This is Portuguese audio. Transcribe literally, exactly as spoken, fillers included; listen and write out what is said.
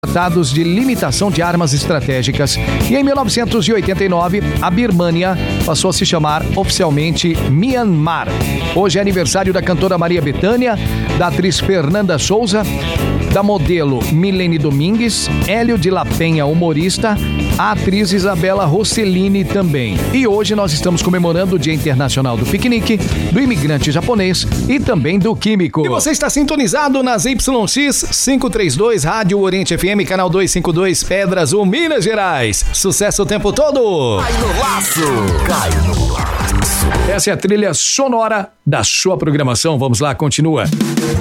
tratados de limitação de armas estratégicas. E em mil novecentos e oitenta e nove, a Birmânia passou a se chamar oficialmente Myanmar. Hoje é aniversário da cantora Maria Bethânia, da atriz Fernanda Souza, da modelo Milene Domingues, Hélio de la Penha, humorista, a atriz Isabela Rossellini também. E hoje nós estamos comemorando o Dia Internacional do Piquenique, do imigrante japonês e também do químico. E você está sintonizado nas Y X quinhentos e trinta e dois, Rádio Oriente F M, canal duzentos e cinquenta e dois, Pedra Azul, Minas Gerais. Sucesso o tempo todo! Cai no laço! Cai no laço! Essa é a trilha sonora da sua programação. Vamos lá, continua.